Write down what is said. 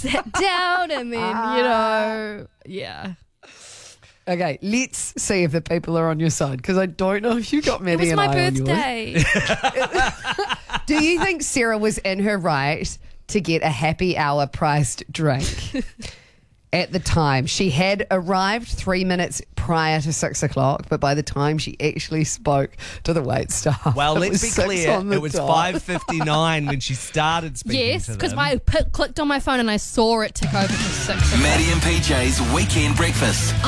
sat down and then, yeah. Okay, let's see if the people are on your side, because I don't know if you got It Maddie was and my I on yours. birthday. Do you think Sarah was in her right to get a happy hour priced drink? At the time, she had arrived 3 minutes prior to 6 o'clock, but by the time she actually spoke to the wait staff, Well, it let's was be 6 clear. on the It was dot. 5:59 when she started speaking Yes, to them. because I clicked on my phone and I saw it tick over to 6 o'clock. Maddie and PJ's Weekend Breakfast.